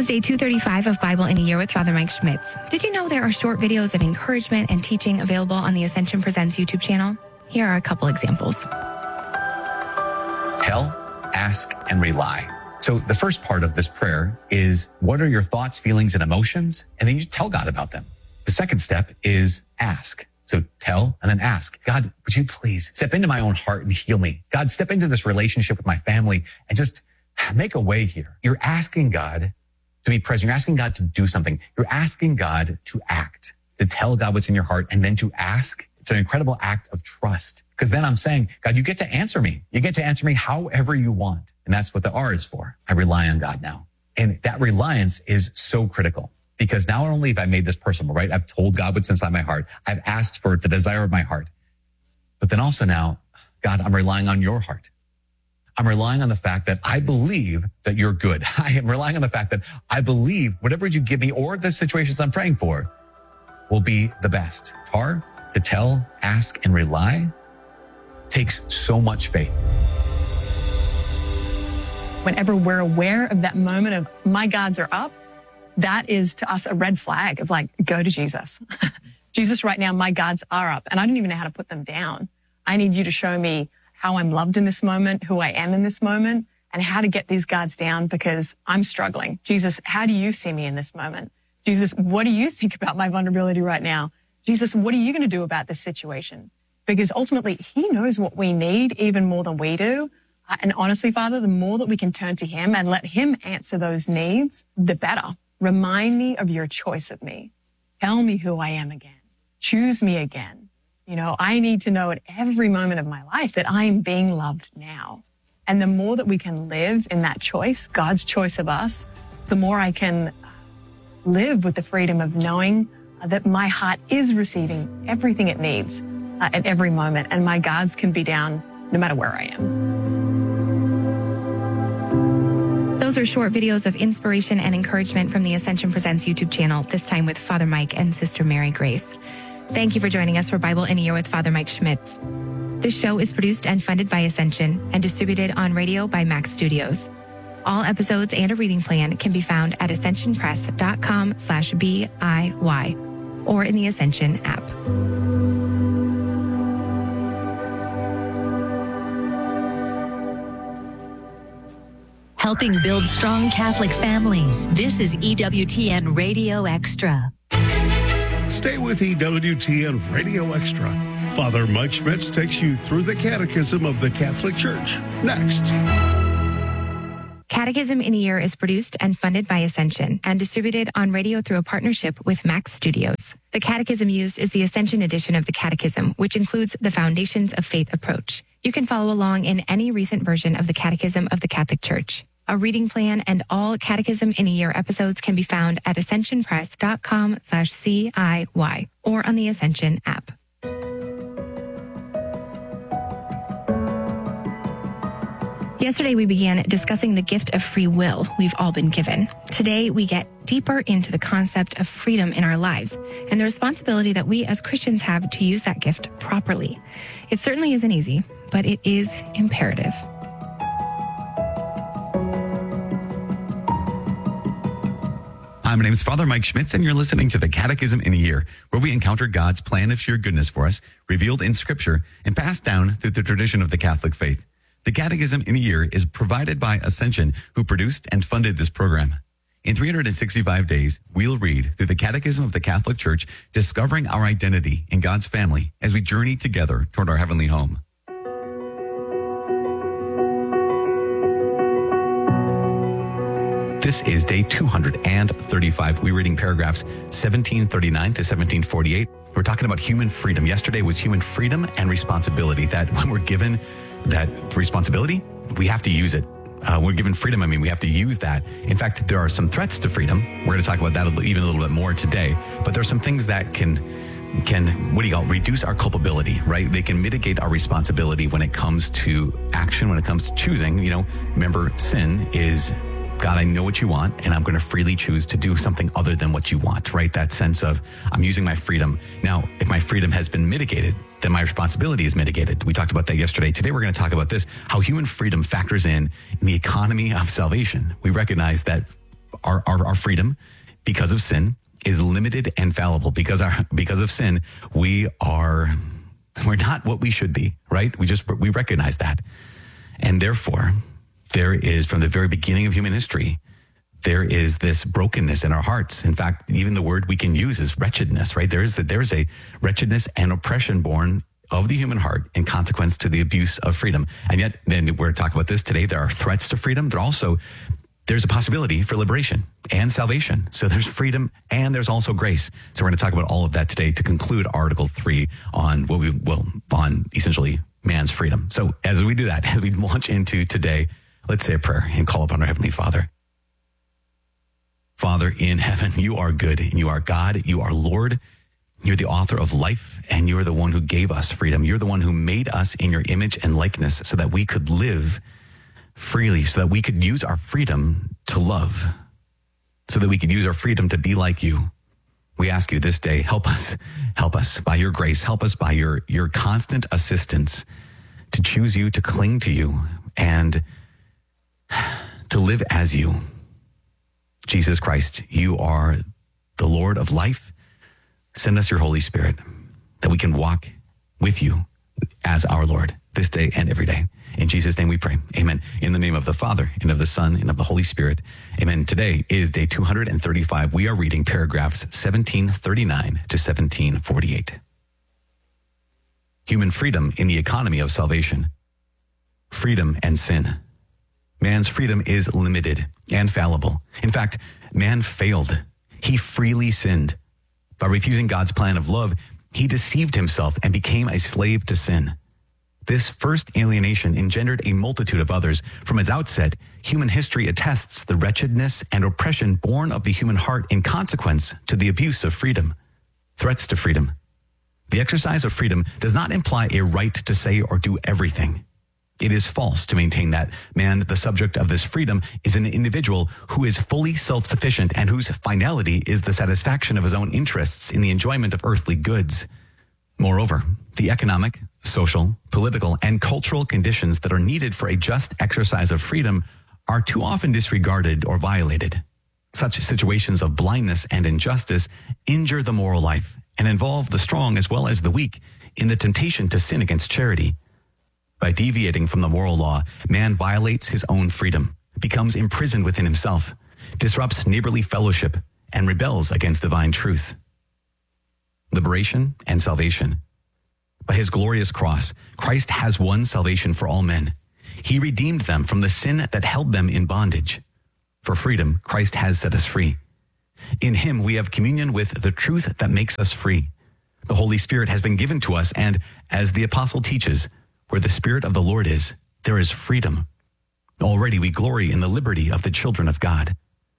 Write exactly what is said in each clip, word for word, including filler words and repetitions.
was day two thirty-five of Bible in a Year with Father Mike Schmitz. Did you know there are short videos of encouragement and teaching available on the Ascension Presents YouTube channel? Here are a couple examples. Tell, ask, and rely. So the first part of this prayer is, what are your thoughts, feelings, and emotions? And then you tell God about them. The second step is ask. So tell and then ask. God, would you please step into my own heart and heal me? God, step into this relationship with my family and just make a way here. You're asking God to be present. You're asking God to do something. You're asking God to act, to tell God what's in your heart, and then to ask. It's an incredible act of trust. Because then I'm saying, God, you get to answer me. You get to answer me however you want. And that's what the R is for. I rely on God now. And that reliance is so critical. Because not only have I made this personal, right? I've told God what's inside my heart. I've asked for the desire of my heart. But then also now, God, I'm relying on your heart. I'm relying on the fact that I believe that you're good. I am relying on the fact that I believe whatever you give me or the situations I'm praying for will be the best. Tar, to tell, ask, and rely takes so much faith. Whenever we're aware of that moment of my guards are up, that is to us a red flag of like, go to Jesus. Jesus, right now, my guards are up and I don't even know how to put them down. I need you to show me how I'm loved in this moment, who I am in this moment, and how to get these guards down because I'm struggling. Jesus, how do you see me in this moment? Jesus, what do you think about my vulnerability right now? Jesus, what are you going to do about this situation? Because ultimately, he knows what we need even more than we do. Uh, and honestly, Father, the more that we can turn to him and let him answer those needs, the better. Remind me of your choice of me. Tell me who I am again. Choose me again. You know, I need to know at every moment of my life that I am being loved now. And the more that we can live in that choice, God's choice of us, the more I can live with the freedom of knowing that my heart is receiving everything it needs uh, at every moment, and my guards can be down no matter where I am. Those are short videos of inspiration and encouragement from the Ascension Presents YouTube channel, this time with Father Mike and Sister Mary Grace. Thank you for joining us for Bible in a Year with Father Mike Schmitz. This show is produced and funded by Ascension and distributed on radio by Max Studios. All episodes and a reading plan can be found at ascensionpress.com slash B-I-Y or in the Ascension app. Helping build strong Catholic families. This is E W T N Radio Extra. Stay with E W T N Radio Extra. Father Mike Schmitz takes you through the Catechism of the Catholic Church. Next. Catechism in a Year is produced and funded by Ascension and distributed on radio through a partnership with Max Studios. The catechism used is the Ascension edition of the Catechism, which includes the Foundations of Faith approach. You can follow along in any recent version of the Catechism of the Catholic Church. A reading plan and all Catechism in a Year episodes can be found at ascensionpress.com slash C-I-Y or on the Ascension app. Yesterday, we began discussing the gift of free will we've all been given. Today, we get deeper into the concept of freedom in our lives and the responsibility that we as Christians have to use that gift properly. It certainly isn't easy, but it is imperative. Hi, my name is Father Mike Schmitz, and you're listening to the Catechism in a Year, where we encounter God's plan of sheer goodness for us, revealed in Scripture and passed down through the tradition of the Catholic faith. The Catechism in a Year is provided by Ascension, who produced and funded this program. In three hundred sixty-five days, we'll read through the Catechism of the Catholic Church, discovering our identity in God's family as we journey together toward our heavenly home. This is day two hundred thirty-five. We're reading paragraphs seventeen thirty-nine to seventeen forty-eight. We're talking about human freedom. Yesterday was human freedom and responsibility, that when we're given that responsibility, we have to use it. Uh, we're given freedom. I mean, we have to use that. In fact, there are some threats to freedom. We're going to talk about that even a little bit more today. But there are some things that can, can what do you call it, reduce our culpability, right? They can mitigate our responsibility when it comes to action, when it comes to choosing. You know, remember, sin is, God, I know what you want, and I'm going to freely choose to do something other than what you want, right? That sense of I'm using my freedom. Now, if my freedom has been mitigated, then my responsibility is mitigated. We talked about that yesterday. Today, we're going to talk about this, how human freedom factors in in the economy of salvation. We recognize that our, our, our freedom because of sin is limited and fallible. Because our, because of sin, we are, we're not what we should be, right? We just, we recognize that. And therefore, there is, from the very beginning of human history, there is this brokenness in our hearts. In fact, even the word we can use is wretchedness, right? There is that there is a wretchedness and oppression born of the human heart in consequence to the abuse of freedom. And yet, then we're talking about this today. There are threats to freedom. There also, there's a possibility for liberation and salvation. So there's freedom and there's also grace. So we're going to talk about all of that today to conclude Article three on what we will, on essentially man's freedom. So as we do that, as we launch into today, let's say a prayer and call upon our Heavenly Father. Father in heaven, you are good and you are God. You are Lord. You're the author of life and you're the one who gave us freedom. You're the one who made us in your image and likeness so that we could live freely, so that we could use our freedom to love, so that we could use our freedom to be like you. We ask you this day, help us, help us by your grace, help us by your, your constant assistance to choose you, to cling to you, and to live as you. Jesus Christ, you are the Lord of life. Send us your Holy Spirit that we can walk with you as our Lord this day and every day. In Jesus' name we pray. Amen. In the name of the Father and of the Son and of the Holy Spirit. Amen. Today is day two hundred thirty-five. We are reading paragraphs seventeen thirty-nine to seventeen forty-eight. Human freedom in the economy of salvation. Freedom and sin. Man's freedom is limited and fallible. In fact, man failed. He freely sinned. By refusing God's plan of love, he deceived himself and became a slave to sin. This first alienation engendered a multitude of others. From its outset, human history attests the wretchedness and oppression born of the human heart in consequence to the abuse of freedom. Threats to freedom. The exercise of freedom does not imply a right to say or do everything. It is false to maintain that man, the subject of this freedom, is an individual who is fully self-sufficient and whose finality is the satisfaction of his own interests in the enjoyment of earthly goods. Moreover, the economic, social, political, and cultural conditions that are needed for a just exercise of freedom are too often disregarded or violated. Such situations of blindness and injustice injure the moral life and involve the strong as well as the weak in the temptation to sin against charity. By deviating from the moral law, man violates his own freedom, becomes imprisoned within himself, disrupts neighborly fellowship, and rebels against divine truth. Liberation and salvation. By his glorious cross, Christ has won salvation for all men. He redeemed them from the sin that held them in bondage. For freedom, Christ has set us free. In him, we have communion with the truth that makes us free. The Holy Spirit has been given to us, and as the apostle teaches, where the Spirit of the Lord is, there is freedom. Already we glory in the liberty of the children of God.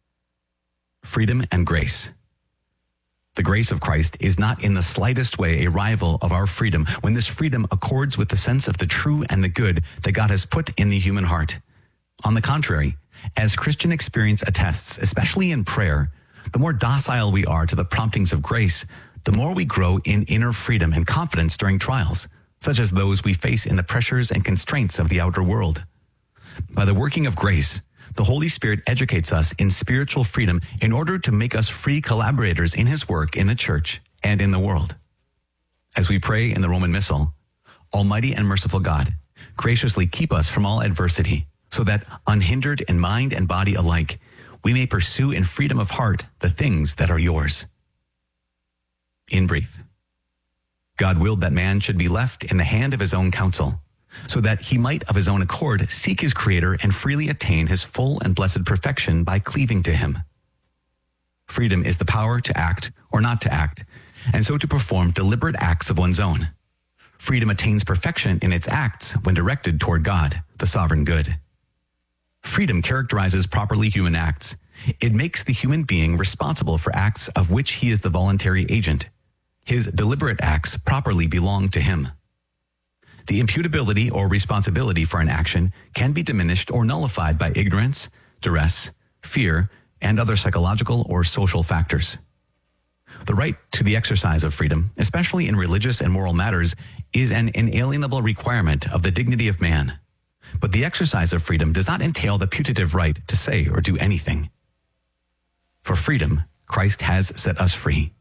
Freedom and grace. The grace of Christ is not in the slightest way a rival of our freedom when this freedom accords with the sense of the true and the good that God has put in the human heart. On the contrary, as Christian experience attests, especially in prayer, the more docile we are to the promptings of grace, the more we grow in inner freedom and confidence during trials, such as those we face in the pressures and constraints of the outer world. By the working of grace, the Holy Spirit educates us in spiritual freedom in order to make us free collaborators in his work in the church and in the world. As we pray in the Roman Missal, Almighty and merciful God, graciously keep us from all adversity, so that, unhindered in mind and body alike, we may pursue in freedom of heart the things that are yours. In brief, God willed that man should be left in the hand of his own counsel, so that he might of his own accord seek his Creator and freely attain his full and blessed perfection by cleaving to him. Freedom is the power to act or not to act, and so to perform deliberate acts of one's own. Freedom attains perfection in its acts when directed toward God, the sovereign good. Freedom characterizes properly human acts. It makes the human being responsible for acts of which he is the voluntary agent. His deliberate acts properly belong to him. The imputability or responsibility for an action can be diminished or nullified by ignorance, duress, fear, and other psychological or social factors. The right to the exercise of freedom, especially in religious and moral matters, is an inalienable requirement of the dignity of man. But the exercise of freedom does not entail the putative right to say or do anything. For freedom, Christ has set us free.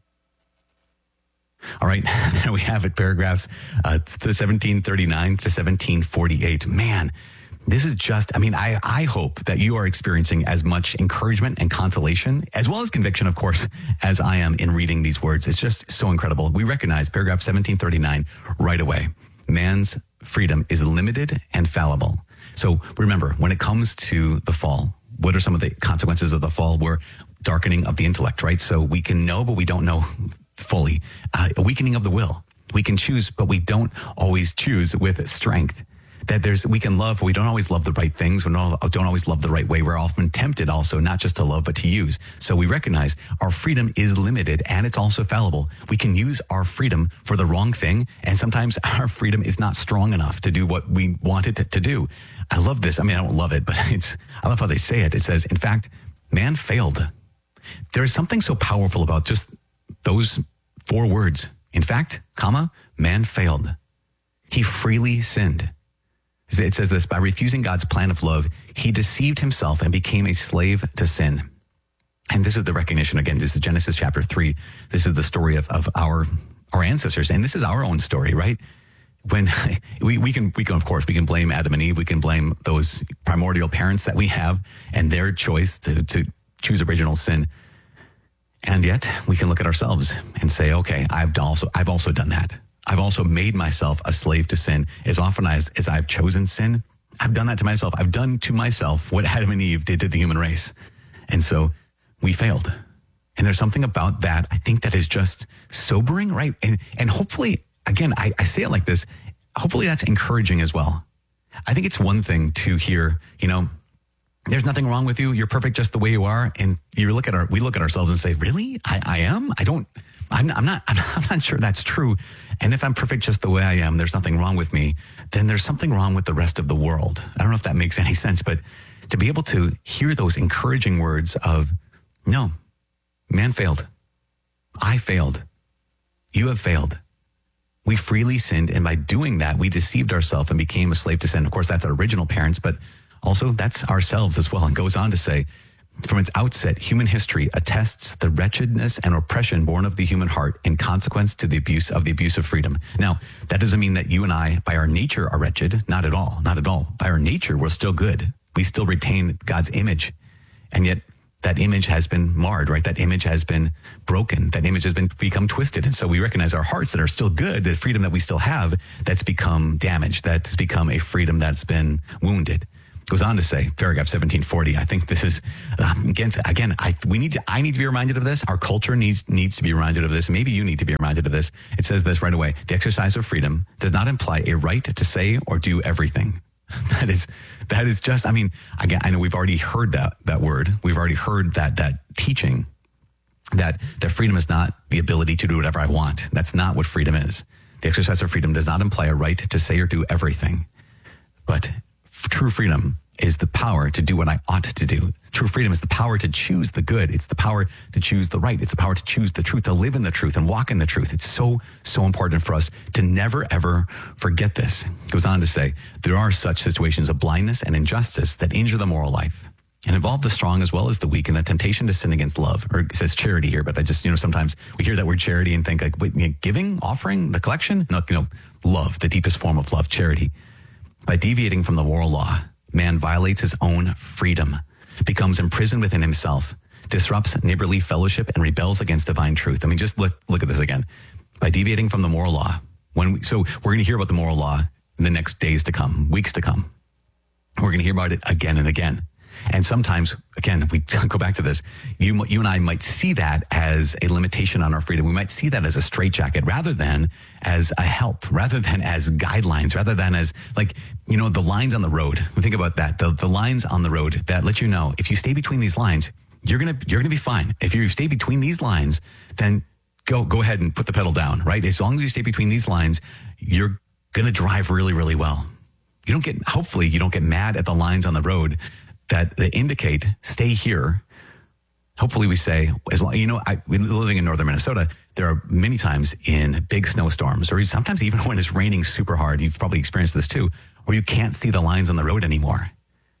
All right, there we have it, paragraphs uh, seventeen thirty-nine to seventeen forty-eight. Man, this is just, I mean, I, I hope that you are experiencing as much encouragement and consolation, as well as conviction, of course, as I am in reading these words. It's just so incredible. We recognize paragraph seventeen thirty-nine right away. Man's freedom is limited and fallible. So remember, when it comes to the fall, what are some of the consequences of the fall? We're darkening of the intellect, right? So we can know, but we don't know fully. Uh, a weakening of the will. We can choose, but we don't always choose with strength. That there's, we can love, but we don't always love the right things. We don't, don't always love the right way. We're often tempted also not just to love, but to use. So we recognize our freedom is limited and it's also fallible. We can use our freedom for the wrong thing. And sometimes our freedom is not strong enough to do what we want it to, to do. I love this. I mean, I don't love it, but it's, I love how they say it. It says, in fact, man failed. There is something so powerful about just those four words. In fact, comma, man failed. He freely sinned. It says this, by refusing God's plan of love, he deceived himself and became a slave to sin. And this is the recognition, again, this is Genesis chapter three. This is the story of, of our, our ancestors. And this is our own story, right? When we, we can, we can, of course, we can blame Adam and Eve. We can blame those primordial parents that we have and their choice to, to choose original sin. And yet we can look at ourselves and say, okay, I've also, I've also done that. I've also made myself a slave to sin. As often as, as I've chosen sin, I've done that to myself. I've done to myself what Adam and Eve did to the human race. And so we failed. And there's something about that, I think, that is just sobering, right? And, and hopefully, again, I, I say it like this, hopefully that's encouraging as well. I think it's one thing to hear, you know, there's nothing wrong with you. You're perfect just the way you are. And you look at our, we look at ourselves and say, really? I, I am? I don't, I'm, I'm not, I'm not sure that's true. And if I'm perfect just the way I am, there's nothing wrong with me, then there's something wrong with the rest of the world. I don't know if that makes any sense, but to be able to hear those encouraging words of, no, man failed. I failed. You have failed. We freely sinned. And by doing that, we deceived ourselves and became a slave to sin. Of course, that's our original parents, but also that's ourselves as well. And goes on to say, from its outset, human history attests the wretchedness and oppression born of the human heart in consequence to the abuse of the abuse of freedom. Now, that doesn't mean that you and I, by our nature, are wretched. Not at all. Not at all. By our nature, we're still good. We still retain God's image. And yet that image has been marred, right? That image has been broken. That image has been become twisted. And so we recognize our hearts that are still good, the freedom that we still have, that's become damaged. That's become a freedom that's been wounded. Goes on to say, paragraph seventeen forty. I think this is uh, again. Again, I we need to. I need to be reminded of this. Our culture needs needs to be reminded of this. Maybe you need to be reminded of this. It says this right away: the exercise of freedom does not imply a right to say or do everything. That is that is just. I mean, again, I know we've already heard that that word. We've already heard that that teaching. That that freedom is not the ability to do whatever I want. That's not what freedom is. The exercise of freedom does not imply a right to say or do everything, but true freedom is the power to do what I ought to do. True freedom is the power to choose the good. It's the power to choose the right. It's the power to choose the truth, to live in the truth and walk in the truth. It's so, so important for us to never, ever forget this. It goes on to say, there are such situations of blindness and injustice that injure the moral life and involve the strong as well as the weak in the temptation to sin against love. Or it says charity here, but I just, you know, sometimes we hear that word charity and think like, wait, giving, offering, the collection? No, you know, love, the deepest form of love, charity. By deviating from the moral law, man violates his own freedom, becomes imprisoned within himself, disrupts neighborly fellowship, and rebels against divine truth. I mean, just look, look at this again. By deviating from the moral law, when we, so we're going to hear about the moral law in the next days to come, weeks to come. We're going to hear about it again and again. And sometimes, again, if we go back to this, you, you and I might see that as a limitation on our freedom. We might see that as a straitjacket rather than as a help, rather than as guidelines, rather than as like, you know, the lines on the road. Think about that. The, the lines on the road that let you know if you stay between these lines, you're going to, you're going to be fine. If you stay between these lines, then go, go ahead and put the pedal down, right? As long as you stay between these lines, you're going to drive really, really well. You don't get, hopefully you don't get mad at the lines on the road that, that indicate stay here. Hopefully we say, as long, you know, I, living in northern Minnesota, there are many times in big snowstorms, or sometimes even when it's raining super hard, you've probably experienced this too, where you can't see the lines on the road anymore.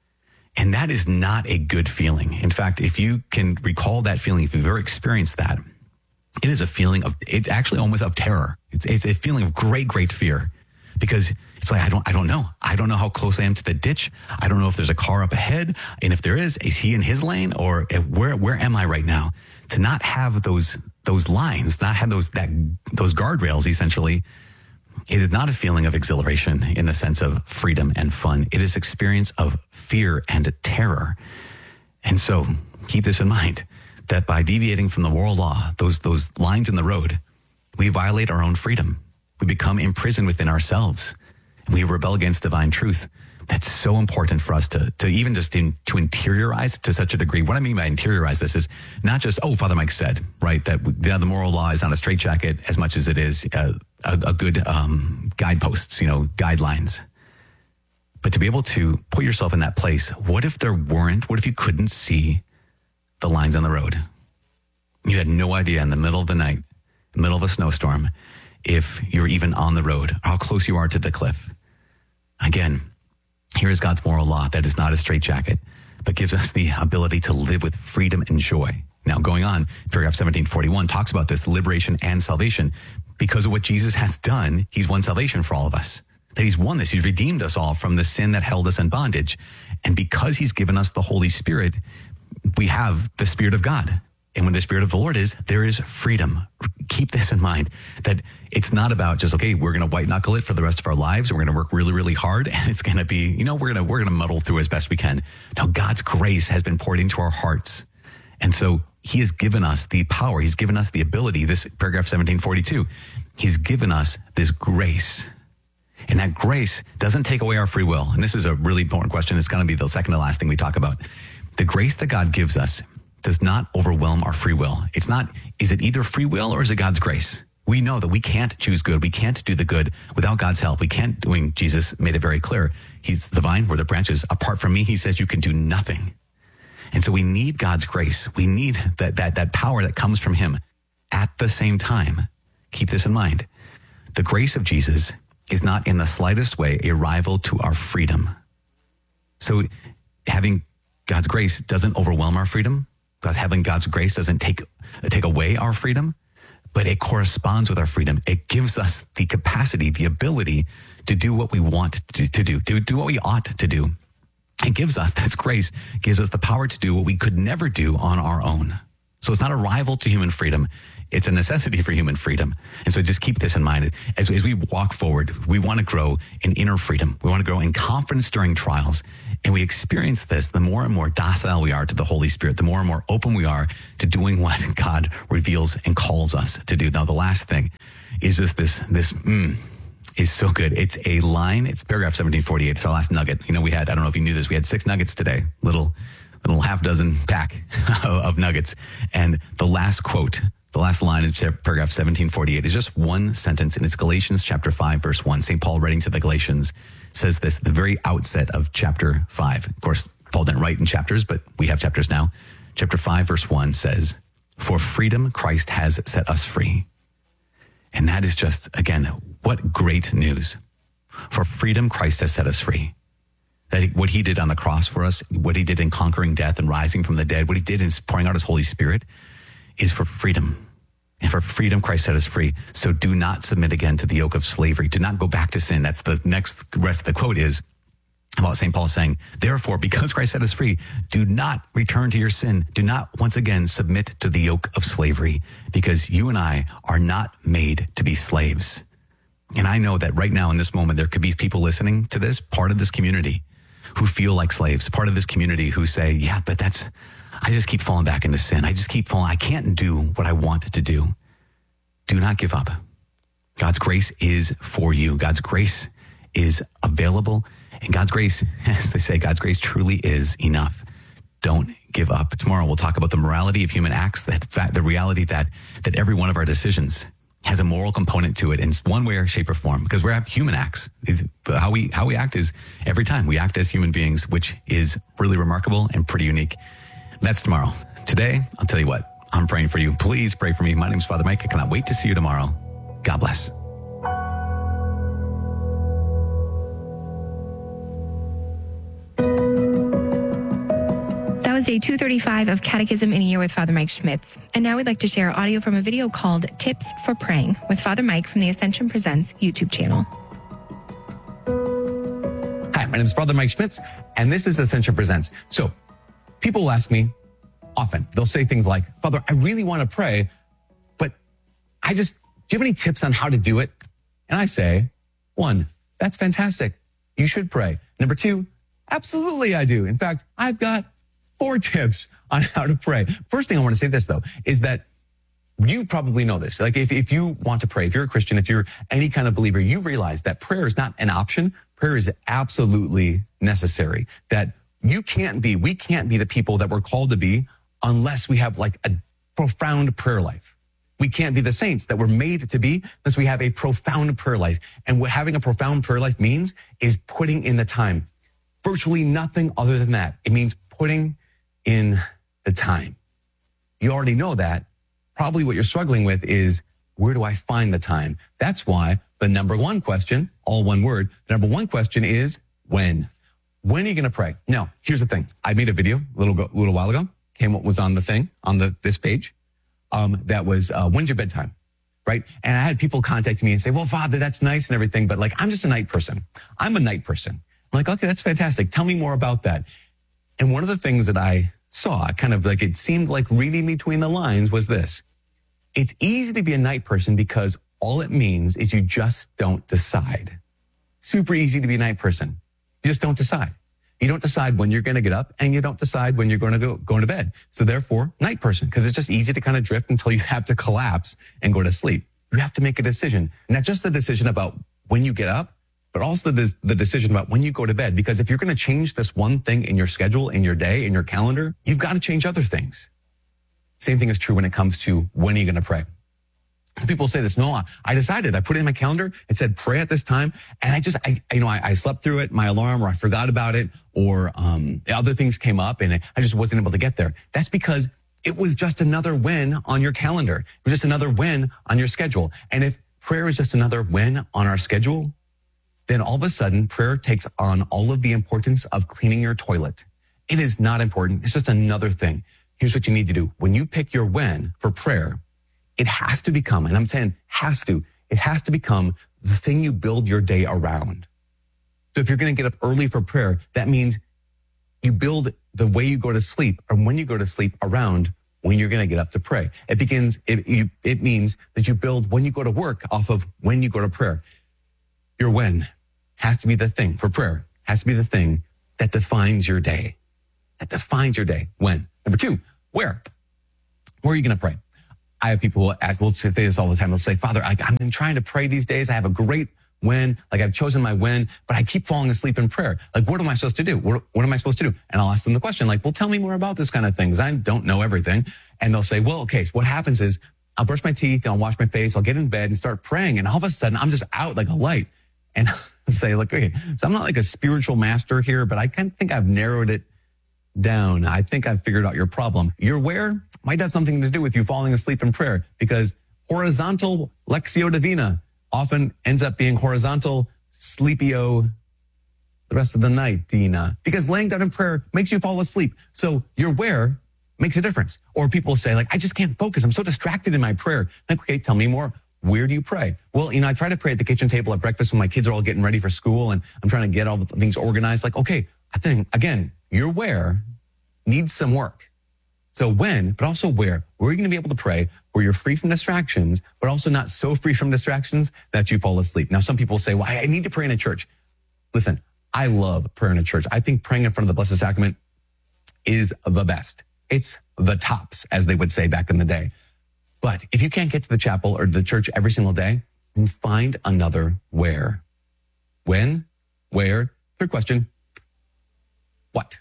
And that is not a good feeling. In fact, if you can recall that feeling, if you've ever experienced that, it is a feeling of, it's actually almost of terror. It's, it's a feeling of great, great fear, because it's like, I don't, I don't know. I don't know how close I am to the ditch. I don't know if there's a car up ahead. And if there is, is he in his lane, or where, where am I right now? To not have those, those lines, not have those, that, those guardrails, essentially, it is not a feeling of exhilaration in the sense of freedom and fun. It is experience of fear and terror. And so keep this in mind, that by deviating from the moral law, those, those lines in the road, we violate our own freedom. We become imprisoned within ourselves, and we rebel against divine truth. That's so important for us to, to even just in, to interiorize to such a degree. What I mean by interiorize this is not just, oh, Father Mike said, right, that the, the moral law is not a straitjacket as much as it is a, a, a good um, guideposts, you know, guidelines. But to be able to put yourself in that place, what if there weren't, what if you couldn't see the lines on the road? You had no idea in the middle of the night, middle of a snowstorm, if you're even on the road, how close you are to the cliff. Again, here is God's moral law that is not a straitjacket, but gives us the ability to live with freedom and joy. Now, going on, paragraph seventeen forty-one talks about this liberation and salvation. Because of what Jesus has done, he's won salvation for all of us. That he's won this. He's redeemed us all from the sin that held us in bondage. And because he's given us the Holy Spirit, we have the Spirit of God. And when the Spirit of the Lord is, there is freedom. Keep this in mind, that it's not about just, okay, we're going to white knuckle it for the rest of our lives. And we're going to work really, really hard. And it's going to be, you know, we're going to, we're going to muddle through as best we can. Now, God's grace has been poured into our hearts. And so he has given us the power. He's given us the ability. This paragraph seventeen forty-two, he's given us this grace. And that grace doesn't take away our free will. And this is a really important question. It's going to be the second to last thing we talk about. The grace that God gives us does not overwhelm our free will. It's not, is it either free will or is it God's grace? We know that we can't choose good. We can't do the good without God's help. We can't, doing, Jesus made it very clear. He's the vine, we're the branches. Apart from me, he says you can do nothing. And so we need God's grace. We need that, that, that power that comes from him. At the same time, keep this in mind, the grace of Jesus is not in the slightest way a rival to our freedom. So having God's grace doesn't overwhelm our freedom. God, having God's grace doesn't take take away our freedom, but it corresponds with our freedom. It gives us the capacity, the ability to do what we want to, to do, to do what we ought to do. It gives us, that's grace, gives us the power to do what we could never do on our own. So it's not a rival to human freedom. It's a necessity for human freedom. And so just keep this in mind. As, as we walk forward, we want to grow in inner freedom. We want to grow in confidence during trials. And we experience this, the more and more docile we are to the Holy Spirit, the more and more open we are to doing what God reveals and calls us to do. Now, the last thing is just this, this, mm, is so good. It's a line. It's paragraph seventeen forty-eight. It's our last nugget. You know, we had, I don't know if you knew this, we had six nuggets today, little, little half dozen pack of nuggets. And the last quote, the last line in paragraph seventeen forty-eight is just one sentence, and it's Galatians chapter five, verse one. Saint Paul writing to the Galatians says this at the very outset of chapter five. Of course, Paul didn't write in chapters, but we have chapters now. Chapter five, verse one says, "For freedom Christ has set us free." And that is just, again, what great news. For freedom Christ has set us free. That what he did on the cross for us, what he did in conquering death and rising from the dead, what he did in pouring out his Holy Spirit is for freedom. And for freedom, Christ set us free. So do not submit again to the yoke of slavery. Do not go back to sin. That's the next rest of the quote is about Saint Paul saying, therefore, because Christ set us free, do not return to your sin. Do not once again submit to the yoke of slavery, because you and I are not made to be slaves. And I know that right now in this moment, there could be people listening to this, part of this community, who feel like slaves, part of this community who say, yeah, but that's, I just keep falling back into sin. I just keep falling. I can't do what I want to do. Do not give up. God's grace is for you. God's grace is available. And God's grace, as they say, God's grace truly is enough. Don't give up. Tomorrow we'll talk about the morality of human acts, that fact, the reality that that every one of our decisions has a moral component to it in one way or shape or form, because we're human acts. It's, how we how we act is every time we act as human beings, which is really remarkable and pretty unique. That's tomorrow. Today, I'll tell you what, I'm praying for you. Please pray for me. My name is Father Mike. I cannot wait to see you tomorrow. God bless. was day two thirty-five of Catechism in a Year with Father Mike Schmitz. And now we'd like to share audio from a video called Tips for Praying with Father Mike from the Ascension Presents YouTube channel. Hi, my name is Father Mike Schmitz, and this is Ascension Presents. So people will ask me often, they'll say things like, Father, I really want to pray, but I just, do you have any tips on how to do it? And I say, one, that's fantastic. You should pray. Number two, absolutely I do. In fact, I've got four tips on how to pray. First thing I want to say this, though, is that you probably know this. Like if, if you want to pray, if you're a Christian, if you're any kind of believer, you realize that prayer is not an option. Prayer is absolutely necessary. That you can't be, we can't be the people that we're called to be unless we have like a profound prayer life. We can't be the saints that we're made to be unless we have a profound prayer life. And what having a profound prayer life means is putting in the time. Virtually nothing other than that. It means putting in the time. You already know that. Probably what you're struggling with is, where do I find the time? That's why the number one question, all one word, the number one question is when? When are you going to pray? Now, here's the thing. I made a video a little, go, a little while ago. Came what was on the thing, on the this page. Um, that was, uh, when's your bedtime? Right? And I had people contact me and say, well, Father, that's nice and everything, but like, I'm just a night person. I'm a night person. I'm like, okay, that's fantastic. Tell me more about that. And one of the things that I saw, kind of like it seemed like reading between the lines, was this. It's easy to be a night person because all it means is you just don't decide. Super easy to be a night person. You just don't decide. You don't decide when you're going to get up, and you don't decide when you're going to go, go into bed. So therefore, night person, because it's just easy to kind of drift until you have to collapse and go to sleep. You have to make a decision. Not just the decision about when you get up, but also the, the decision about when you go to bed. Because if you're going to change this one thing in your schedule, in your day, in your calendar, you've got to change other things. Same thing is true when it comes to when are you going to pray. People say this, no, I decided, I put it in my calendar, it said pray at this time, and I just, I, you know, I, I slept through it, my alarm, or I forgot about it, or um, other things came up, and I just wasn't able to get there. That's because it was just another when on your calendar. It was just another when on your schedule. And if prayer is just another when on our schedule, then all of a sudden prayer takes on all of the importance of cleaning your toilet. It is not important. It's just another thing. Here's what you need to do. When you pick your when for prayer, it has to become, and I'm saying has to, it has to become the thing you build your day around. So if you're going to get up early for prayer, that means you build the way you go to sleep, or when you go to sleep, around when you're going to get up to pray. It begins, it, you, it means that you build when you go to work off of when you go to prayer. Your when has to be the thing for prayer, has to be the thing that defines your day. That defines your day. When? Number two, where? Where are you going to pray? I have people who ask, will say this all the time. They'll say, Father, I, I've been trying to pray these days. I have a great when, like I've chosen my when, but I keep falling asleep in prayer. Like, what am I supposed to do? What, what am I supposed to do? And I'll ask them the question, like, well, tell me more about this kind of thing, because I don't know everything. And they'll say, well, okay, so what happens is I'll brush my teeth, I'll wash my face, I'll get in bed and start praying. And all of a sudden I'm just out like a light. And I'll say, like, okay, so I'm not like a spiritual master here, but I kind of think I've narrowed it down. I think I've figured out your problem. Your where might have something to do with you falling asleep in prayer, because horizontal Lectio Divina often ends up being horizontal sleepio the rest of the night, Dina, because laying down in prayer makes you fall asleep. So your where makes a difference. Or people say, like, I just can't focus. I'm so distracted in my prayer. Like, okay, tell me more. Where do you pray? Well, you know, I try to pray at the kitchen table at breakfast when my kids are all getting ready for school and I'm trying to get all the things organized. Like, okay, I think, again, your where needs some work. So when, but also where, where are you going to be able to pray where you're free from distractions, but also not so free from distractions that you fall asleep? Now, some people say, well, I need to pray in a church. Listen, I love prayer in a church. I think praying in front of the Blessed Sacrament is the best. It's the tops, as they would say back in the day. But if you can't get to the chapel or the church every single day, then find another where. When, where, third question, what?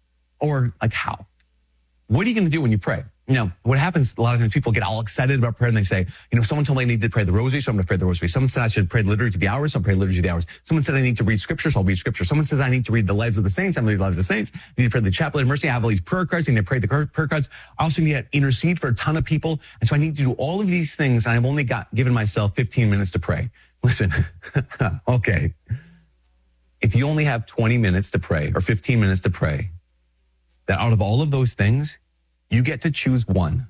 Or like how? What are you going to do when you pray? You know, what happens, a lot of times people get all excited about prayer and they say, you know, someone told me I need to pray the rosary, so I'm going to pray the rosary. Someone said I should pray the liturgy of the hours, so I'm going to pray the liturgy of the hours. Someone said I need to read scripture, so I'll read scripture. Someone says I need to read the lives of the saints, I'm going to read the lives of the saints. I need to pray the chaplet of mercy. I have all these prayer cards. I need to pray the prayer cards. I also need to intercede for a ton of people. And so I need to do all of these things. And I've only got given myself fifteen minutes to pray. Listen, okay. If you only have twenty minutes to pray or fifteen minutes to pray, that out of all of those things, you get to choose one.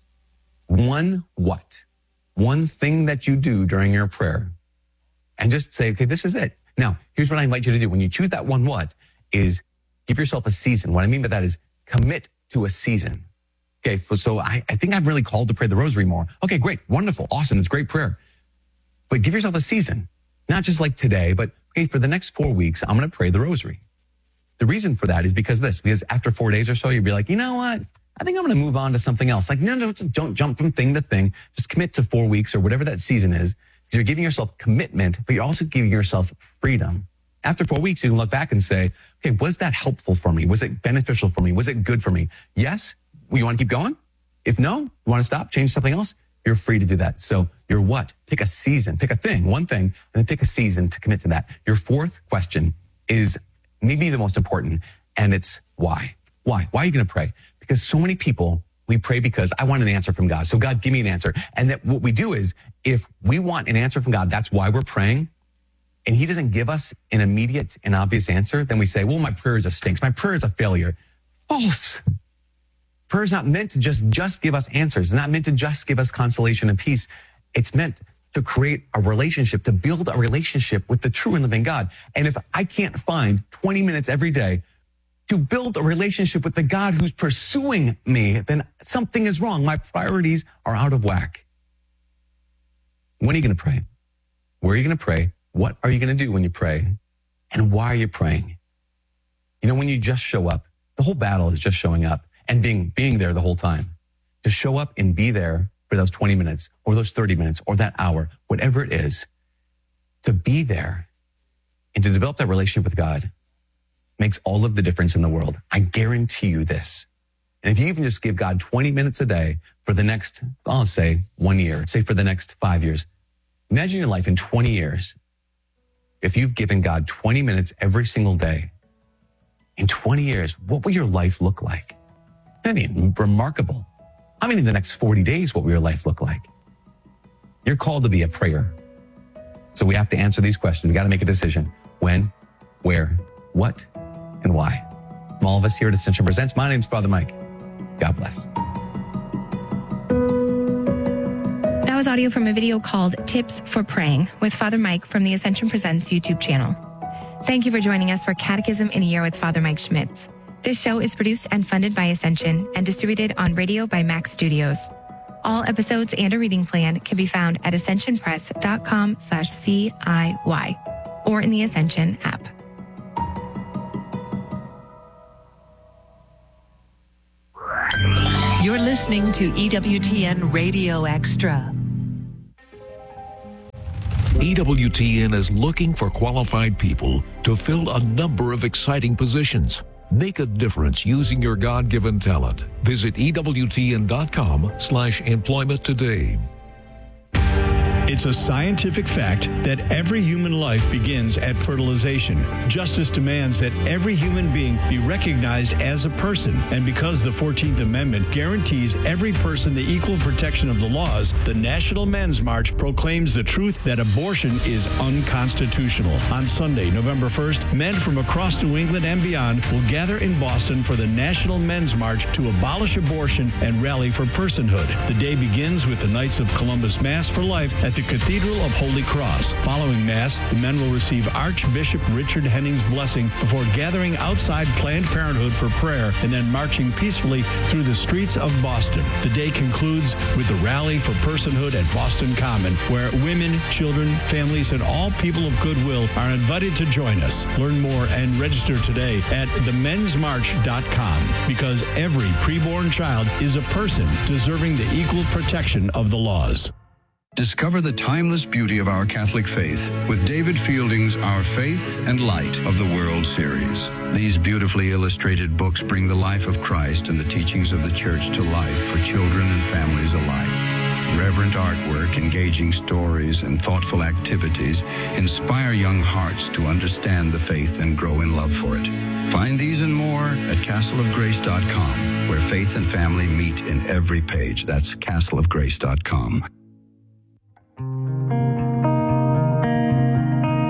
One what? One thing that you do during your prayer. And just say, okay, this is it. Now, here's what I invite you to do. When you choose that one what, is give yourself a season. What I mean by that is commit to a season. Okay, so, so I, I think I'm really called to pray the rosary more. Okay, great, wonderful, awesome, it's great prayer. But give yourself a season. Not just like today, but okay, for the next four weeks, I'm going to pray the rosary. The reason for that is because this, because after four days or so, you'll be like, you know what? I think I'm going to move on to something else. Like, no, no, don't jump from thing to thing. Just commit to four weeks or whatever that season is. Because you're giving yourself commitment, but you're also giving yourself freedom. After four weeks, you can look back and say, okay, was that helpful for me? Was it beneficial for me? Was it good for me? Yes. Well, you want to keep going? If no, you want to stop, change something else? You're free to do that. So your what? Pick a season, pick a thing, one thing, and then pick a season to commit to that. Your fourth question is maybe the most important, and it's why? Why? Why are you going to pray? Because so many people, we pray because I want an answer from God. So God, give me an answer. And that what we do is, if we want an answer from God, that's why we're praying, and he doesn't give us an immediate and obvious answer, then we say, well, my prayer just stinks. My prayer is a failure. False. Prayer is not meant to just, just give us answers. It's not meant to just give us consolation and peace. It's meant to create a relationship, to build a relationship with the true and living God. And if I can't find twenty minutes every day to build a relationship with the God who's pursuing me, then something is wrong. My priorities are out of whack. When are you going to pray? Where are you going to pray? What are you going to do when you pray? And why are you praying? You know, when you just show up, the whole battle is just showing up and being, being there the whole time. To show up and be there for those twenty minutes or those thirty minutes or that hour, whatever it is, to be there and to develop that relationship with God makes all of the difference in the world. I guarantee you this. And if you even just give God twenty minutes a day for the next, I'll say one year, say for the next five years, imagine your life in twenty years. If you've given God twenty minutes every single day, in twenty years, what will your life look like? I mean, remarkable. I mean, in the next forty days, what will your life look like? You're called to be a prayer. So we have to answer these questions. We got to make a decision. When, where, what, and why. From all of us here at Ascension Presents, my name's Father Mike. God bless. That was audio from a video called Tips for Praying with Father Mike from the Ascension Presents YouTube channel. Thank you for joining us for Catechism in a Year with Father Mike Schmitz. This show is produced and funded by Ascension and distributed on radio by Max Studios. All episodes and a reading plan can be found at ascensionpress.com slash CIY or in the Ascension app. You're listening to E W T N Radio Extra. E W T N is looking for qualified people to fill a number of exciting positions. Make a difference using your God-given talent. Visit E W T N dot com slash employment today. It's a scientific fact that every human life begins at fertilization. Justice demands that every human being be recognized as a person. And because the fourteenth Amendment guarantees every person the equal protection of the laws, the National Men's March proclaims the truth that abortion is unconstitutional. On Sunday, November first, men from across New England and beyond will gather in Boston for the National Men's March to abolish abortion and rally for personhood. The day begins with the Knights of Columbus Mass for Life at the Cathedral of Holy Cross. Following Mass, the men will receive Archbishop Richard Henning's blessing before gathering outside Planned Parenthood for prayer and then marching peacefully through the streets of Boston. The day concludes with the Rally for Personhood at Boston Common, where women, children, families, and all people of goodwill are invited to join us. Learn more and register today at the mens march dot com, because every preborn child is a person deserving the equal protection of the laws. Discover the timeless beauty of our Catholic faith with David Fielding's Our Faith and Light of the World series. These beautifully illustrated books bring the life of Christ and the teachings of the Church to life for children and families alike. Reverent artwork, engaging stories, and thoughtful activities inspire young hearts to understand the faith and grow in love for it. Find these and more at castle of grace dot com, where faith and family meet in every page. That's castle of grace dot com. Have you ever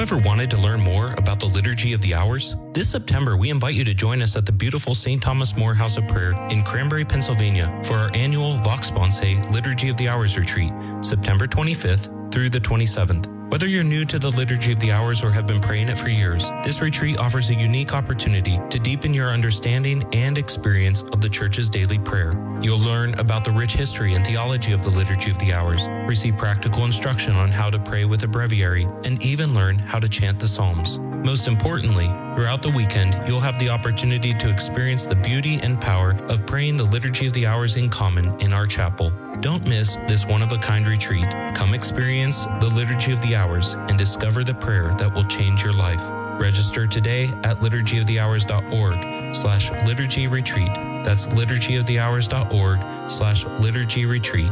ever wanted to learn more about the Liturgy of the Hours? This September, we invite you to join us at the beautiful Saint Thomas More House of Prayer in Cranberry, Pennsylvania for our annual Vox Sponsae Liturgy of the Hours retreat, September twenty-fifth through the twenty-seventh. Whether you're new to the Liturgy of the Hours or have been praying it for years, this retreat offers a unique opportunity to deepen your understanding and experience of the Church's daily prayer. You'll learn about the rich history and theology of the Liturgy of the Hours, receive practical instruction on how to pray with a breviary, and even learn how to chant the Psalms. Most importantly, throughout the weekend, you'll have the opportunity to experience the beauty and power of praying the Liturgy of the Hours in common in our chapel. Don't miss this one-of-a-kind retreat. Come experience the Liturgy of the Hours and discover the prayer that will change your life. Register today at liturgy of the hours dot org slash liturgy retreat. That's liturgy of the hours dot org slash liturgy retreat.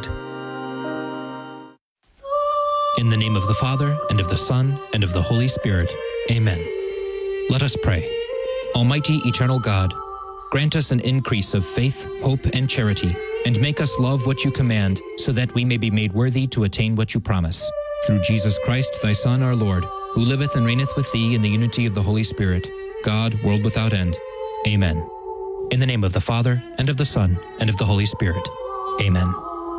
In the name of the Father, and of the Son, and of the Holy Spirit. Amen. Let us pray. Almighty, eternal God, grant us an increase of faith, hope, and charity, and make us love what you command, so that we may be made worthy to attain what you promise. Through Jesus Christ, thy Son, our Lord, who liveth and reigneth with thee in the unity of the Holy Spirit, God, world without end. Amen. In the name of the Father, and of the Son, and of the Holy Spirit. Amen.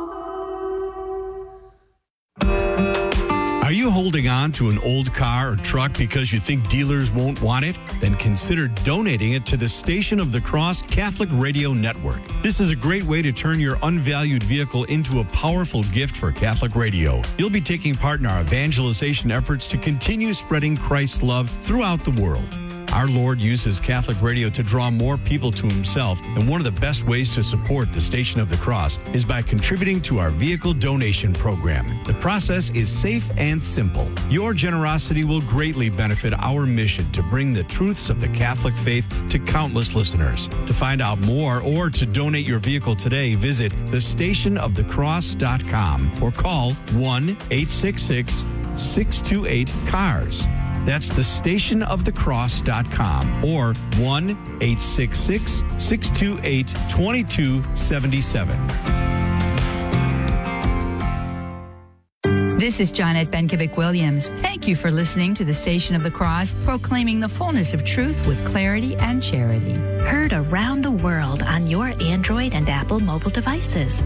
Are you holding on to an old car or truck because you think dealers won't want it? Then consider donating it to the Station of the Cross Catholic Radio Network. This is a great way to turn your unvalued vehicle into a powerful gift for Catholic radio. You'll be taking part in our evangelization efforts to continue spreading Christ's love throughout the world. Our Lord uses Catholic radio to draw more people to himself, and one of the best ways to support the Station of the Cross is by contributing to our vehicle donation program. The process is safe and simple. Your generosity will greatly benefit our mission to bring the truths of the Catholic faith to countless listeners. To find out more or to donate your vehicle today, visit the station of the cross dot com or call one eight six six, six two eight, C A R S. That's the station of the cross dot com or one eight six six, six two eight, two two seven seven. This is Johnette Benkovic-Williams. Thank you for listening to the Station of the Cross, proclaiming the fullness of truth with clarity and charity. Heard around the world on your Android and Apple mobile devices.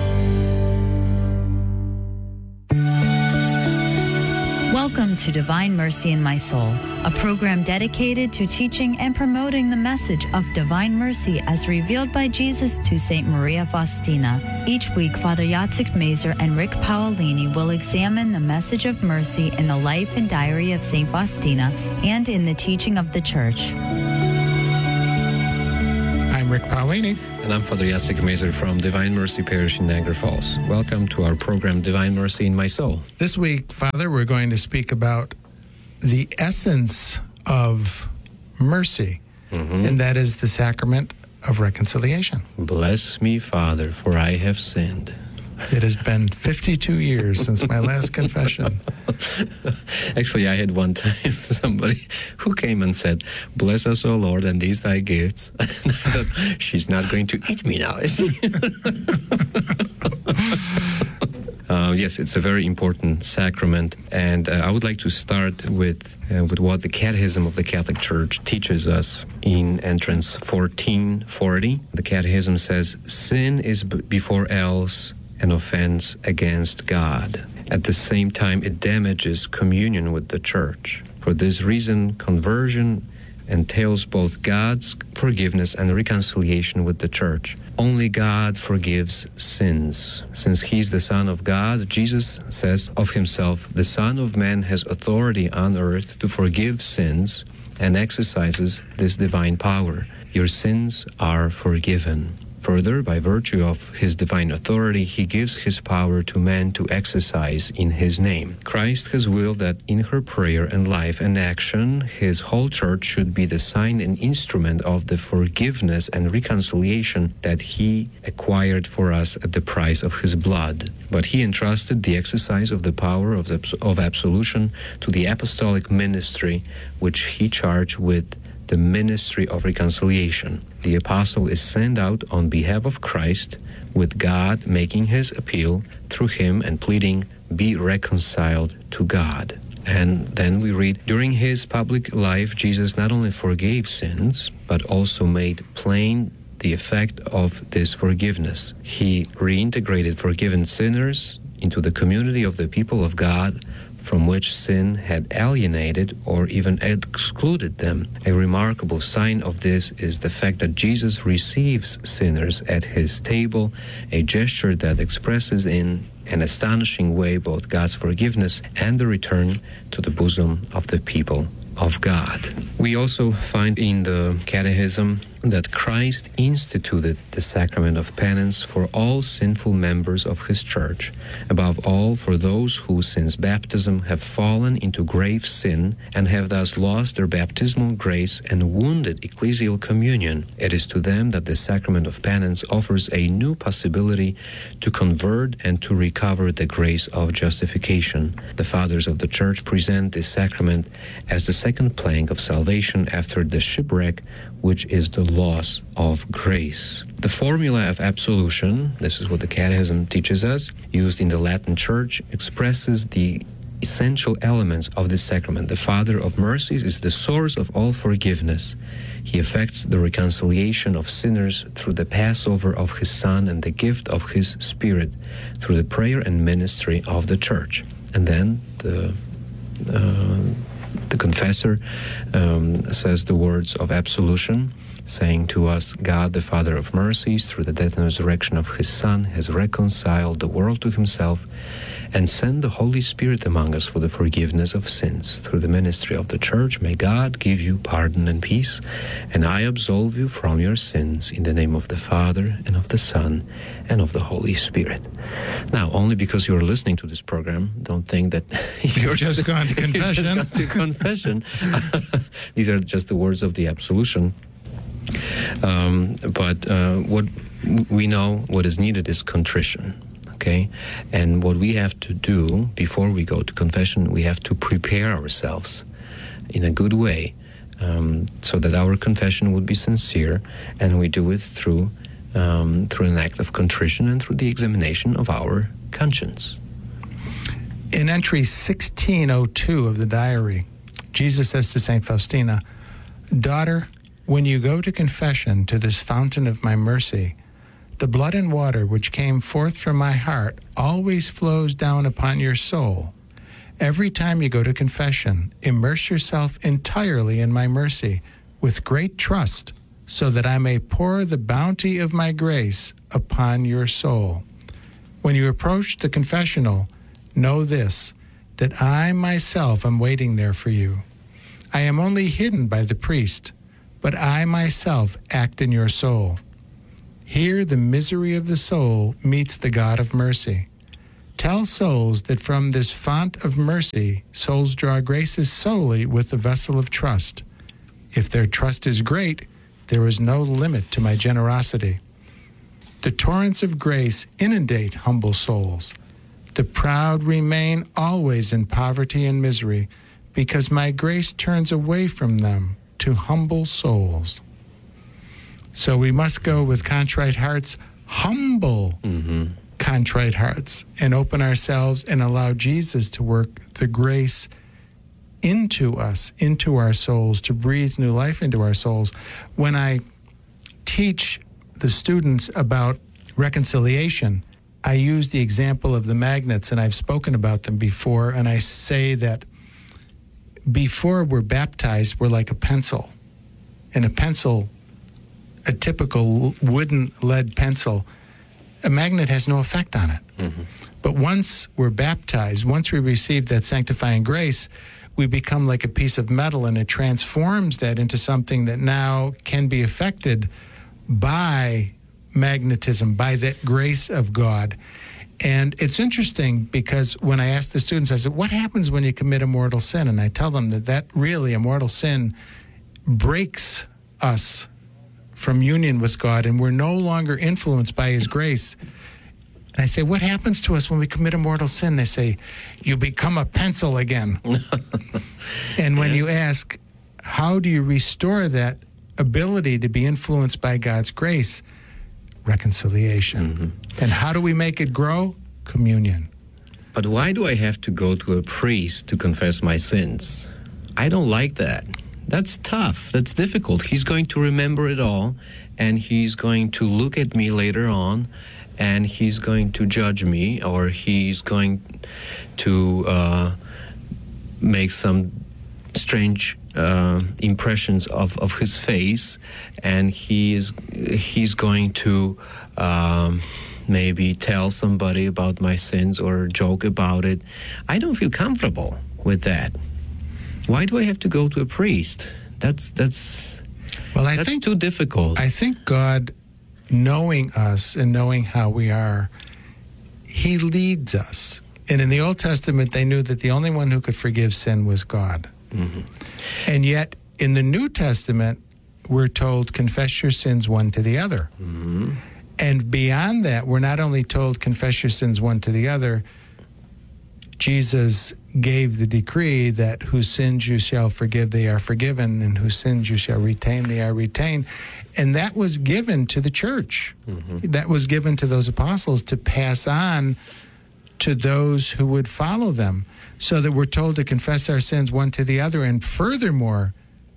Welcome to Divine Mercy in My Soul, a program dedicated to teaching and promoting the message of divine mercy as revealed by Jesus to Saint Maria Faustina. Each week, Father Jacek Mazer and Rick Paolini will examine the message of mercy in the life and diary of Saint Faustina and in the teaching of the Church. I'm Rick Paolini. And I'm Father Jacek Mazer from Divine Mercy Parish in Niagara Falls. Welcome to our program, Divine Mercy in My Soul. This week, Father, we're going to speak about the essence of mercy, mm-hmm. and that is the sacrament of reconciliation. Bless me, Father, for I have sinned. It has been fifty-two years since my last confession. Actually, I had one time somebody who came and said, "Bless us, O Lord, and these thy gifts." I thought, she's not going to eat me now, is she? uh, yes, it's a very important sacrament, and uh, I would like to start with uh, with what the Catechism of the Catholic Church teaches us in entrance fourteen forty. The Catechism says, "Sin is b- before else an offense against God. At the same time, it damages communion with the Church. For this reason, conversion entails both God's forgiveness and reconciliation with the Church. Only God forgives sins. Since he is the Son of God, Jesus says of himself, the Son of Man has authority on earth to forgive sins and exercises this divine power. Your sins are forgiven." Further, by virtue of his divine authority, he gives his power to man to exercise in his name. Christ has willed that in her prayer and life and action, his whole church should be the sign and instrument of the forgiveness and reconciliation that he acquired for us at the price of his blood. But he entrusted the exercise of the power of, the, of absolution to the apostolic ministry, which he charged with the ministry of reconciliation. The apostle is sent out on behalf of Christ, with God making his appeal through him and pleading, "Be reconciled to God." And then we read, during his public life, Jesus not only forgave sins, but also made plain the effect of this forgiveness. He reintegrated forgiven sinners into the community of the people of God from which sin had alienated or even excluded them. A remarkable sign of this is the fact that Jesus receives sinners at his table, a gesture that expresses in an astonishing way both God's forgiveness and the return to the bosom of the people of God. We also find in the Catechism that Christ instituted the sacrament of penance for all sinful members of his church, above all for those who since baptism have fallen into grave sin and have thus lost their baptismal grace and wounded ecclesial communion. It is to them that the sacrament of penance offers a new possibility to convert and to recover the grace of justification. The fathers of the church present this sacrament as the second plank of salvation after the shipwreck, which is the loss of grace. The formula of absolution, this is what the Catechism teaches us, used in the Latin Church, expresses the essential elements of this sacrament. The Father of mercies is the source of all forgiveness. He effects the reconciliation of sinners through the Passover of his Son and the gift of his Spirit through the prayer and ministry of the Church. And then the uh, the confessor um, says the words of absolution, saying to us, God, the Father of mercies, through the death and resurrection of his Son, has reconciled the world to himself and sent the Holy Spirit among us for the forgiveness of sins. Through the ministry of the Church, may God give you pardon and peace, and I absolve you from your sins in the name of the Father, and of the Son, and of the Holy Spirit. Now, only because you're listening to this program, don't think that you're You've just gone to confession. You've just gone to confession. These are just the words of the absolution. Um, but uh, what we know, what is needed is contrition. Okay, and what we have to do before we go to confession, we have to prepare ourselves in a good way, um, so that our confession would be sincere, and we do it through um, through an act of contrition and through the examination of our conscience. In entry sixteen oh two of the diary, Jesus says to Saint Faustina, "Daughter, when you go to confession to this fountain of my mercy, the blood and water which came forth from my heart always flows down upon your soul. Every time you go to confession, immerse yourself entirely in my mercy with great trust, so that I may pour the bounty of my grace upon your soul. When you approach the confessional, know this, that I myself am waiting there for you. I am only hidden by the priest, but I myself act in your soul. Here the misery of the soul meets the God of mercy. Tell souls that from this font of mercy, souls draw graces solely with the vessel of trust. If their trust is great, there is no limit to my generosity. The torrents of grace inundate humble souls. The proud remain always in poverty and misery, because my grace turns away from them to humble souls." So we must go with contrite hearts, humble mm-hmm. contrite hearts, and open ourselves and allow Jesus to work the grace into us, into our souls, to breathe new life into our souls. When I teach the students about reconciliation, I use the example of the magnets, and I've spoken about them before, and I say that before we're baptized, we're like a pencil. And a pencil, a typical wooden lead pencil, a magnet has no effect on it. Mm-hmm. But once we're baptized, once we receive that sanctifying grace, we become like a piece of metal, and it transforms that into something that now can be affected by magnetism, by that grace of God. And it's interesting because when I ask the students, I said, what happens when you commit a mortal sin? And I tell them that that really, a mortal sin, breaks us from union with God, and we're no longer influenced by his grace. And I say, what happens to us when we commit a mortal sin? They say, you become a pencil again. And when yeah. you ask, how do you restore that ability to be influenced by God's grace? Reconciliation. Mm-hmm. And how do we make it grow? Communion. But why do I have to go to a priest to confess my sins? I don't like that. That's tough. That's difficult. He's going to remember it all, and he's going to look at me later on, and he's going to judge me, or he's going to uh, make some strange uh, impressions of, of his face, and he is he's going to um, maybe tell somebody about my sins or joke about it. I don't feel comfortable with that. Why do I have to go to a priest? That's that's well, I that's think, too difficult. I think God, knowing us and knowing how we are, He leads us. And in the Old Testament, they knew that the only one who could forgive sin was God. Mm-hmm. And yet, in the New Testament, we're told, confess your sins one to the other. Mm-hmm. And beyond that, we're not only told, confess your sins one to the other, Jesus gave the decree that whose sins you shall forgive, they are forgiven, and whose sins you shall retain, they are retained. And that was given to the church. Mm-hmm. That was given to those apostles to pass on to those who would follow them, so that we're told to confess our sins one to the other. And furthermore,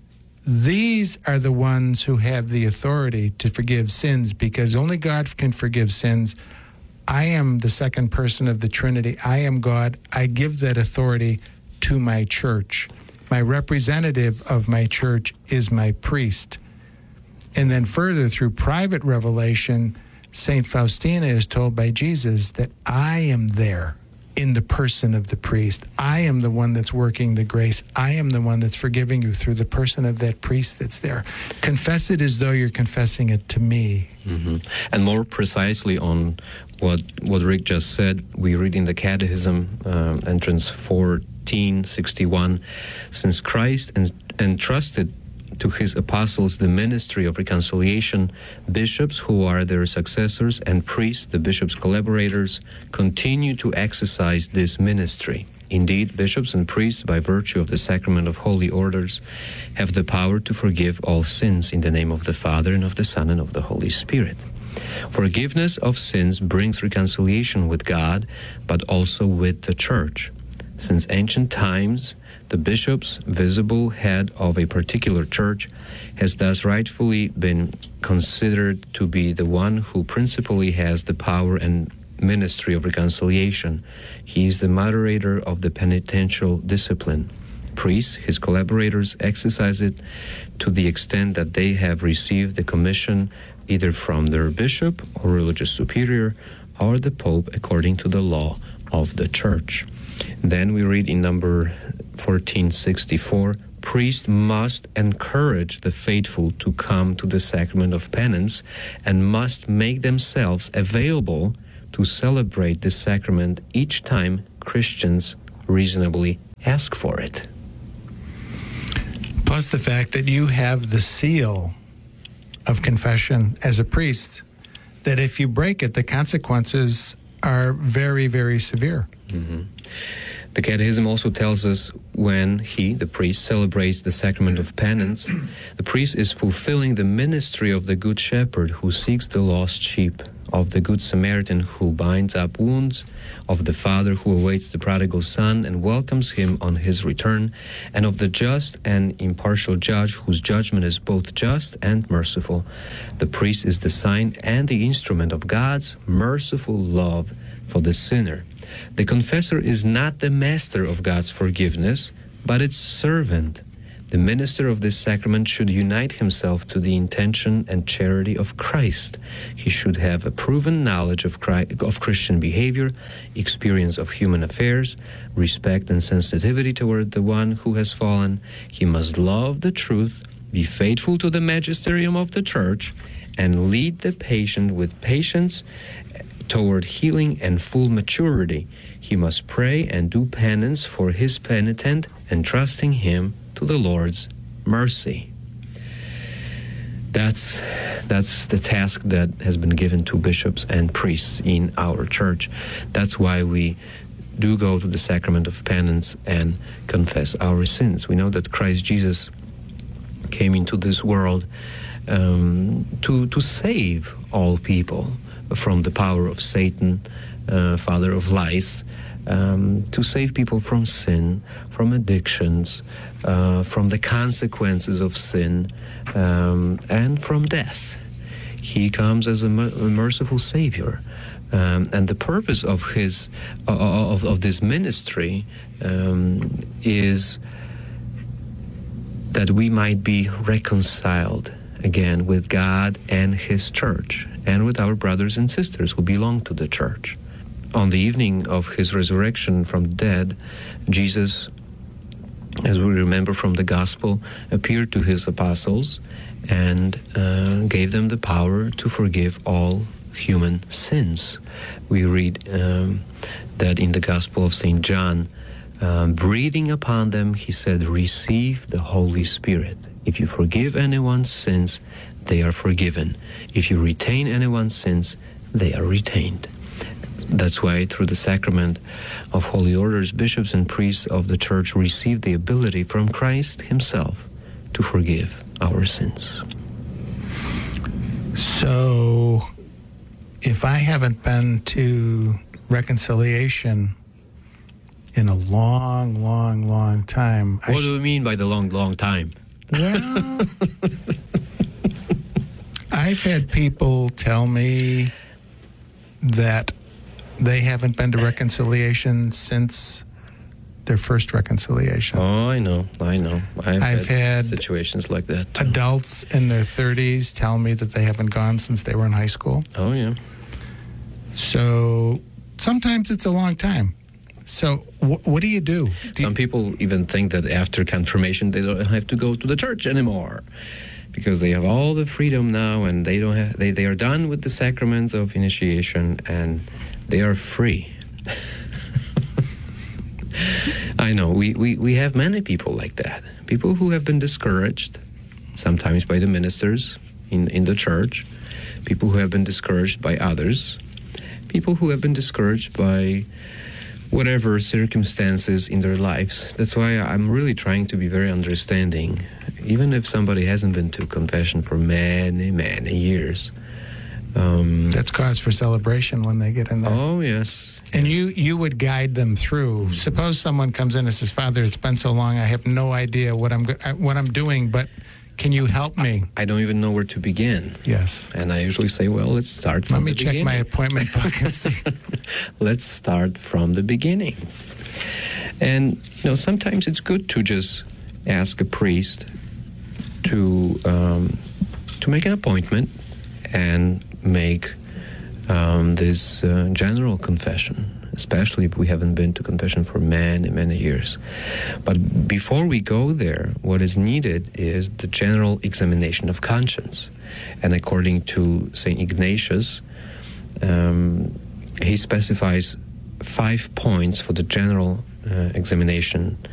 these are the ones who have the authority to forgive sins, because only God can forgive sins. I am the second person of the Trinity. I am God. I give that authority to my church. My representative of my church is my priest. And then further, through private revelation, Saint Faustina is told by Jesus that I am there in the person of the priest. I am the one that's working the grace. I am the one that's forgiving you through the person of that priest that's there. Confess it as though you're confessing it to me. Mm-hmm. And more precisely on what what Rick just said, we read in the Catechism, um, entrance fourteen sixty-one, since Christ en- entrusted to his apostles the ministry of reconciliation, bishops, who are their successors, and priests, the bishops' collaborators, continue to exercise this ministry. Indeed, bishops and priests, by virtue of the sacrament of holy orders, have the power to forgive all sins in the name of the Father, and of the Son, and of the Holy Spirit. Forgiveness of sins brings reconciliation with God, but also with the Church. Since ancient times, the bishop's visible head of a particular church has thus rightfully been considered to be the one who principally has the power and ministry of reconciliation. He is the moderator of the penitential discipline. Priests, his collaborators, exercise it to the extent that they have received the commission either from their bishop or religious superior or the Pope according to the law of the Church. Then we read in number fourteen sixty-four, priests must encourage the faithful to come to the sacrament of penance and must make themselves available to celebrate this sacrament each time Christians reasonably ask for it. Plus the fact that you have the seal of confession as a priest, that if you break it, the consequences are very, very severe. Mm-hmm. The Catechism also tells us when he, the priest, celebrates the sacrament of penance, the priest is fulfilling the ministry of the Good Shepherd who seeks the lost sheep, of the Good Samaritan who binds up wounds, of the Father who awaits the prodigal son and welcomes him on his return, and of the just and impartial judge whose judgment is both just and merciful. The priest is the sign and the instrument of God's merciful love for the sinner. The confessor is not the master of God's forgiveness, but its servant. The minister of this sacrament should unite himself to the intention and charity of Christ. He should have a proven knowledge of, Christ, of Christian behavior, experience of human affairs, respect and sensitivity toward the one who has fallen. He must love the truth, be faithful to the magisterium of the Church, and lead the patient with patience toward healing and full maturity. He must pray and do penance for his penitent, entrusting him to the Lord's mercy. That's that's the task that has been given to bishops and priests in our church. That's why we do go to the sacrament of penance and confess our sins. We know that Christ Jesus came into this world um, to to save all people, from the power of Satan, uh, father of lies, um, to save people from sin, from addictions, uh, from the consequences of sin, um, and from death. He comes as a, mer- a merciful Savior. Um, and the purpose of his uh, of, of this ministry um, is that we might be reconciled again with God and His church, and with our brothers and sisters who belong to the church. On the evening of His resurrection from the dead, Jesus, as we remember from the Gospel, appeared to His apostles and uh, gave them the power to forgive all human sins. We read um, that in the Gospel of Saint John, um, breathing upon them, He said, "Receive the Holy Spirit. If you forgive anyone's sins, they are forgiven. If you retain anyone's sins, they are retained." That's why through the sacrament of holy orders, bishops and priests of the Church receive the ability from Christ Himself to forgive our sins. So, if I haven't been to reconciliation in a long, long, long time... What I do you mean by the long, long time? Well, I've had people tell me that they haven't been to reconciliation since their first reconciliation. Oh, I know, I know. I've, I've had, had situations like that. Adults in their thirties tell me that they haven't gone since they were in high school. Oh, yeah. So sometimes it's a long time. So wh- what do you do? do Some you- people even think that after confirmation they don't have to go to the church anymore, because they have all the freedom now, and they don't have, they, they are done with the sacraments of initiation and they are free. I know, we, we, we have many people like that. People who have been discouraged, sometimes by the ministers in, in the church, people who have been discouraged by others, people who have been discouraged by whatever circumstances in their lives. That's why I'm really trying to be very understanding. Even if somebody hasn't been to confession for many, many years. Um, That's cause for celebration when they get in there. Oh, yes. And you, you would guide them through. Suppose someone comes in and says, "Father, it's been so long, I have no idea what I'm go- what I'm doing, but can you help me?" I don't even know where to begin. Yes. And I usually say, well, let's start from Let me the check beginning. my appointment book and see. Let's start from the beginning. And, you know, sometimes it's good to just ask a priest to um, to make an appointment and make um, this uh, general confession, especially if we haven't been to confession for many, many years. But before we go there, what is needed is the general examination of conscience. And according to Saint Ignatius, um, he specifies five points for the general uh, examination